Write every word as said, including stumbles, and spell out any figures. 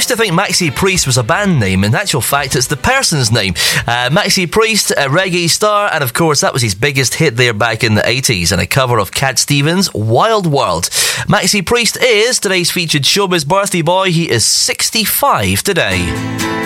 used to think Maxi Priest was a band name. In actual fact, it's the person's name. Uh, Maxi Priest, a reggae star, and of course that was his biggest hit there back in the eighties, and a cover of Cat Stevens' Wild World. Maxi Priest is today's featured showbiz birthday boy. He is sixty-five today.